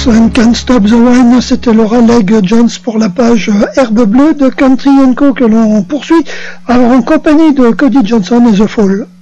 One Can't Stop the Wine, c'était Laura Legg Jones pour la page Herbe Bleue de Country & Co que l'on poursuit, alors en compagnie de Cody Johnson et The Fall.